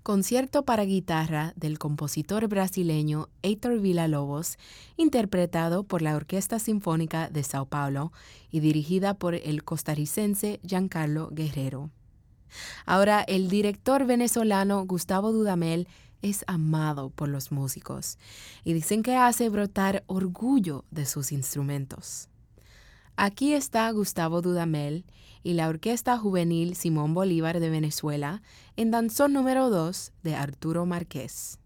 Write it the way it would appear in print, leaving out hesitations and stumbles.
Concierto para guitarra del compositor brasileño Heitor Villa-Lobos, interpretado por la Orquesta Sinfónica de Sao Paulo y dirigida por el costarricense Giancarlo Guerrero. Ahora, el director venezolano Gustavo Dudamel es amado por los músicos y dicen que hace brotar orgullo de sus instrumentos. Aquí está Gustavo Dudamel y la Orquesta Juvenil Simón Bolívar de Venezuela en Danzón número 2 de Arturo Márquez.